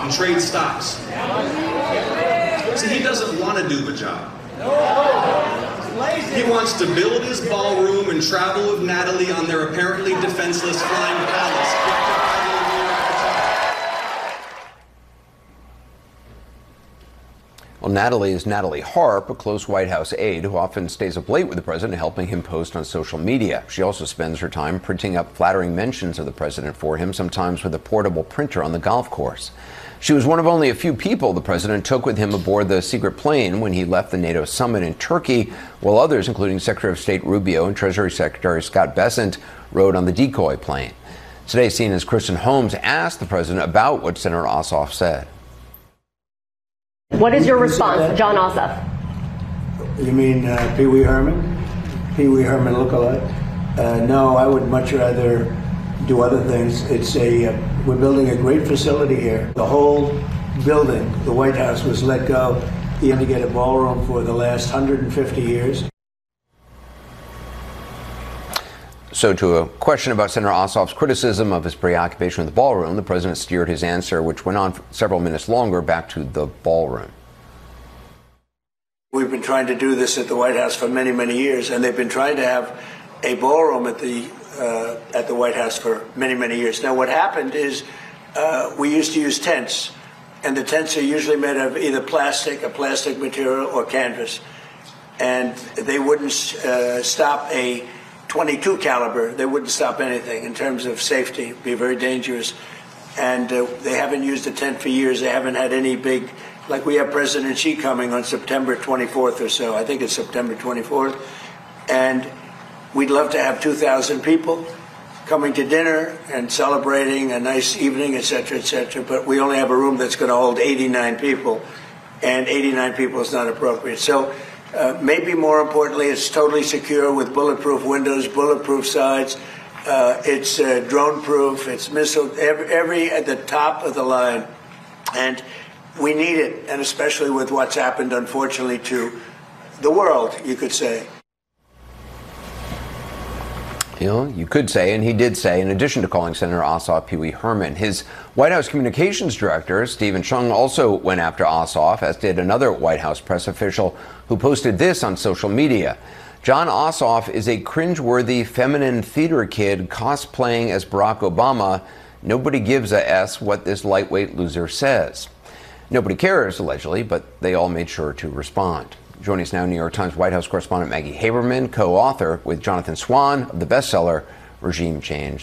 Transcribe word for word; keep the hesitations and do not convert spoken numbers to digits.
and trade stocks. See, he doesn't want to do the job. He wants to build his ballroom and travel with Natalie on their apparently defenseless flying palace. Well, Natalie is Natalie Harp, a close White House aide who often stays up late with the president, helping him post on social media. She also spends her time printing up flattering mentions of the president for him, sometimes with a portable printer on the golf course. She was one of only a few people the president took with him aboard the secret plane when he left the NATO summit in Turkey, while others, including Secretary of State Rubio and Treasury Secretary Scott Bessent, rode on the decoy plane. Today, C N N's Kristen Holmes asked the president about what Senator Ossoff said. What is your response to John Ossoff? You mean uh, Pee Wee Herman? Pee Wee Herman lookalike? Uh, no, I would much rather do other things. It's a uh, we're building a great facility here. The whole building, the White House, was let go. You had to get a ballroom for the last one hundred fifty years. So to a question about Senator Ossoff's criticism of his preoccupation with the ballroom, the president steered his answer, which went on for several minutes longer, back to the ballroom. We've been trying to do this at the White House for many, many years, and they've been trying to have a ballroom at the uh, at the White House for many, many years. Now, what happened is uh, we used to use tents, and the tents are usually made of either plastic, a plastic material, or canvas, and they wouldn't uh, stop a twenty-two caliber. They wouldn't stop anything in terms of safety. It'd be very dangerous. And uh, they haven't used a tent for years. They haven't had any big, like we have President Xi coming on September twenty-fourth or so. I think it's September twenty-fourth. And we'd love to have two thousand people coming to dinner and celebrating a nice evening, et cetera, et cetera. But we only have a room that's going to hold eighty-nine people, and eighty-nine people is not appropriate. So Uh, maybe more importantly, it's totally secure with bulletproof windows, bulletproof sides. Uh, it's uh, drone-proof. It's missile, every, every at the top of the line. And we need it, and especially with what's happened, unfortunately, to the world, you could say. You know, you could say, and he did say, in addition to calling Senator Ossoff Pee Wee Herman, his White House communications director, Stephen Chung, also went after Ossoff, as did another White House press official who posted this on social media. John Ossoff is a cringeworthy feminine theater kid cosplaying as Barack Obama. Nobody gives a S what this lightweight loser says. Nobody cares, allegedly, but they all made sure to respond. Joining us now, New York Times White House correspondent Maggie Haberman, co-author with Jonathan Swan of the bestseller Regime Change.